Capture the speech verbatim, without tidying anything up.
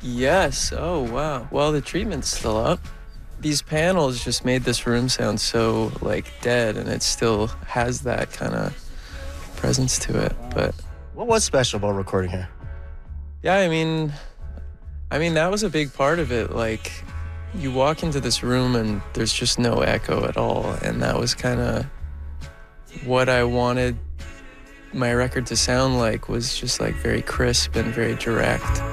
Yes. Oh, wow. Well, the treatment's still up. These panels just made this room sound so, like, dead, and it still has that kind of presence to it. But What was special about recording here? yeah, I mean, I mean, that was a big part of it. Like, you walk into this room and there's just no echo at all, and that was kind of what I wanted my record to sound like, was just like very crisp and very direct.